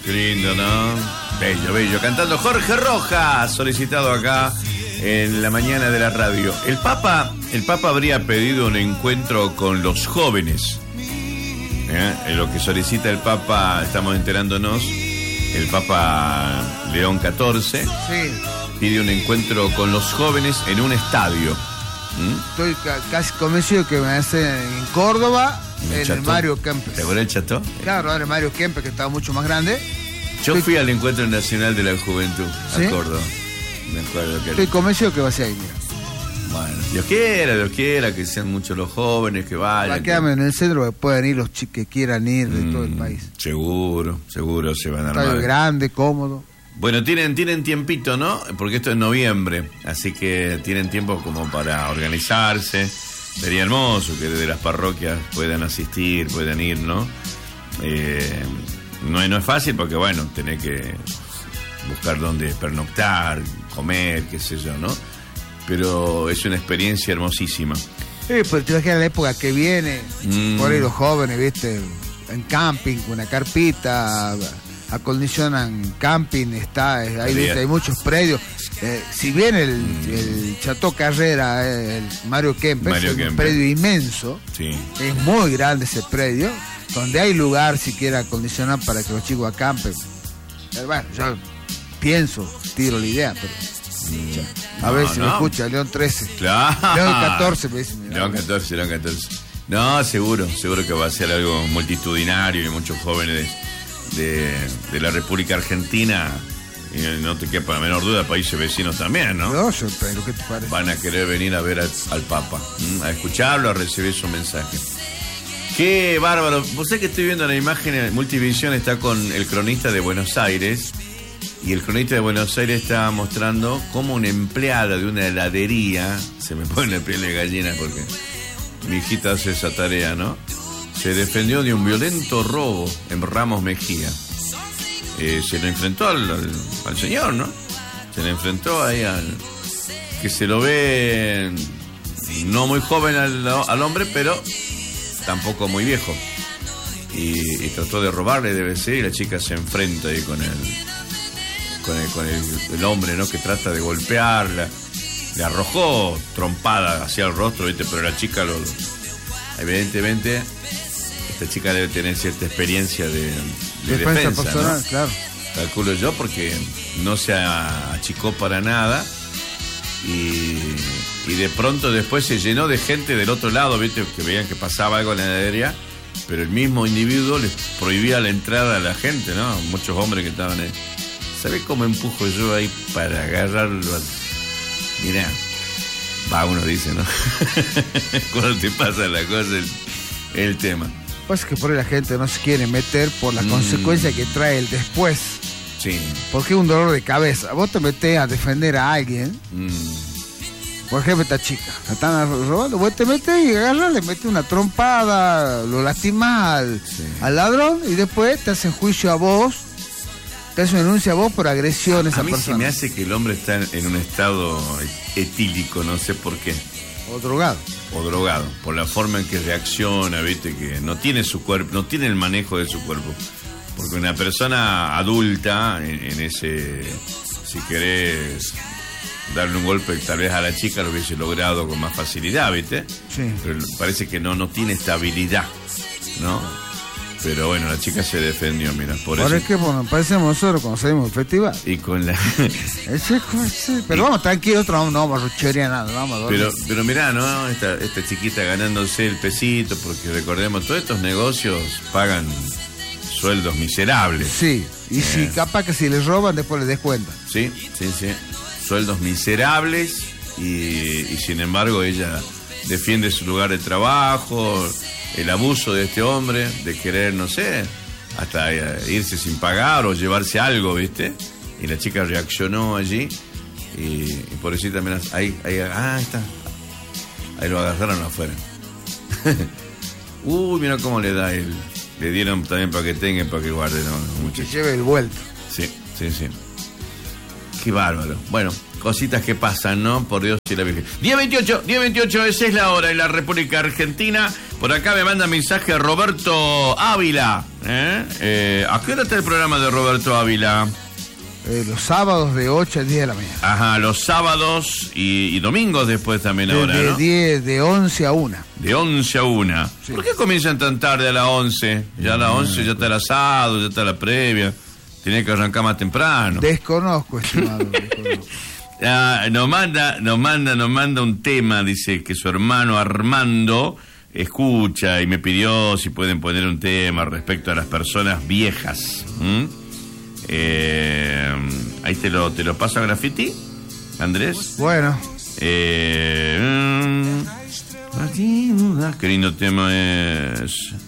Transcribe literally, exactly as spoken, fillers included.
Qué lindo, ¿no? Bello, bello. Cantando Jorge Rojas, solicitado acá en la mañana de la radio. El Papa, el Papa habría pedido un encuentro con los jóvenes. ¿Eh? En lo que solicita el Papa, estamos enterándonos, el Papa León catorce Sí. pide un encuentro con los jóvenes en un estadio. ¿Mm? Estoy ca- casi convencido que me hacen en Córdoba, ¿En el en Chateau? el Mario Kempes. ¿Te acuerdas del Chateau? Claro, era el Mario Kempes, que estaba mucho más grande. Yo Estoy- fui al Encuentro Nacional de la Juventud, ¿Sí? a Córdoba. Me acuerdo que Estoy convencido que va a ser ahí, mira. Bueno, Dios quiera, Dios quiera, que sean muchos los jóvenes que vayan. Va a quedarme en el centro que puedan ir los chicos que quieran ir de Mm, todo el país. Seguro, seguro se van a Estadio armar. grande, cómodo. Bueno, tienen, tienen tiempito, ¿no? Porque esto es noviembre, así que tienen tiempo como para organizarse. Sería hermoso que desde las parroquias puedan asistir, puedan ir, ¿no? Eh, no, es- no es fácil porque, bueno, tenés que buscar dónde pernoctar, comer, qué sé yo, ¿no? Pero es una experiencia hermosísima. Sí, pues te imaginas la época que viene, Mm. por ahí los jóvenes, viste, en camping, con una carpita, acondicionan camping, está, eh, ahí Bien. viste, hay muchos predios. Eh, si bien el, Mm. el Chateau Carrera, eh, el Mario Kempes, Mario es un Kempes. predio inmenso, Sí. es muy grande ese predio, donde hay lugar siquiera acondicionado para que los chicos acampen. Pero bueno, yo pienso, tiro la idea, pero a No, ver si me no. escucha, León trece. Claro. León catorce, me dice. mira. León catorce, León catorce. No, seguro, seguro que va a ser algo multitudinario y muchos jóvenes de, de, de la República Argentina, y no te quepa la menor duda, países vecinos también, ¿no? No, yo, pero ¿qué te parece? Van a querer venir a ver al, al Papa, ¿m? a escucharlo, a recibir su mensaje. Qué bárbaro. Vos sabés que estoy viendo la imagen, Multivisión está con el cronista de Buenos Aires, y el cronista de Buenos Aires está mostrando cómo una empleada de una heladería, se me pone la piel de gallina porque mi hijita hace esa tarea, ¿no? Se defendió de un violento robo en Ramos Mejía. Eh, se lo enfrentó al, al, al señor, ¿no? Se le enfrentó ahí al... que se lo ve no muy joven al, al hombre, pero tampoco muy viejo. Y, y trató de robarle, debe ser, y la chica se enfrenta ahí con el, con el, con el, el hombre, ¿no? Que trata de golpearla. Le arrojó trompada hacia el rostro, ¿viste? Pero la chica, lo, evidentemente, esta chica debe tener cierta experiencia de, de Defensa defensa, personal, ¿no? claro. Calculo yo, porque no se achicó para nada. Y, y de pronto después se llenó de gente del otro lado, ¿viste? Que veían que pasaba algo en la heladería, pero el mismo individuo les prohibía la entrada a la gente, ¿no? Muchos hombres que estaban ahí. ¿Sabés cómo empujo yo ahí para agarrarlo? Mirá, va, uno dice, ¿no? Cuando te pasa la cosa, el, el tema. Pasa que por ahí la gente no se quiere meter por la Mm. consecuencia que trae el después. Sí. Porque es un dolor de cabeza. Vos te metés a defender a alguien, Mm. por ejemplo, esta chica, la están robando, vos te metés y agarras, le metes una trompada, lo lastimás al, Sí. al ladrón y después te hacen juicio a vos, te hacen denuncia a vos por agresión a esa A mí se persona. me hace que el hombre está en, en un estado etílico, no sé por qué. O drogado. O drogado, por la forma en que reacciona, viste, que no tiene su cuerpo, no tiene el manejo de su cuerpo. Porque una persona adulta, en, en ese, si querés darle un golpe tal vez a la chica, lo hubiese logrado con más facilidad, viste. Sí. Pero parece que no, no tiene estabilidad, ¿no? Pero bueno, la chica se defendió, mira, por Ahora eso. es que bueno, parecemos nosotros cuando salimos del festival. Y con la... Ese, sí, pero vamos tranquilos, no, no vamos a ruchería nada, vamos a dormir. Pero, pero mirá, ¿no? Esta, esta chiquita ganándose el pesito, porque recordemos, todos estos negocios pagan sueldos miserables. Sí, y si Eh. capaz que si les roban, después les descuentan. Sí, sí, sí. Sueldos miserables y, y sin embargo ella defiende su lugar de trabajo, el abuso de este hombre, de querer, no sé, hasta eh, irse sin pagar o llevarse algo, ¿viste? Y la chica reaccionó allí y, y por eso también, ahí, ahí, ah, ahí está. Ahí lo agarraron afuera. Uy, mira cómo le da el... Le dieron también para que tenga, para que guarde, no, Que muchachos. lleve el vuelto. Sí, sí, sí. Qué bárbaro. Bueno, cositas que pasan, ¿no? Por Dios y la Virgen. diez veintiocho, diez veintiocho, esa es la hora en la República Argentina. Por acá me manda mensaje Roberto Ávila. ¿eh? Eh, ¿A qué hora está el programa de Roberto Ávila? Eh, los sábados de ocho a diez de la mañana. Ajá, los sábados y, y domingos después también de, ahora, de, ¿no? diez, de once a una. De once a una. Sí. ¿Por qué comienzan tan tarde a las once? Ya a las once ya está el asado, ya está la previa. Tiene que arrancar más temprano. Desconozco, estimado. desconozco. Ah, nos manda, nos manda, nos manda un tema, dice que su hermano Armando escucha y me pidió si pueden poner un tema respecto a las personas viejas. ¿Mm? Eh, ahí te lo, te lo paso a Graffiti, Andrés. Bueno. Eh, mm, qué lindo tema es.